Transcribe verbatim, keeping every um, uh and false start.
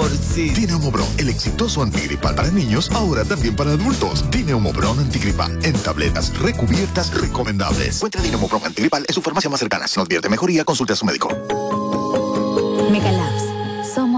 sí. Dineumobron, el exitoso antigripal para niños, ahora también para adultos. Dineumobron antigripal, en tabletas recubiertas recomendables. Encuentra Dineumobron antigripal en su farmacia más cercana. Si no advierte mejoría, consulte a su médico. Megalabs. Somos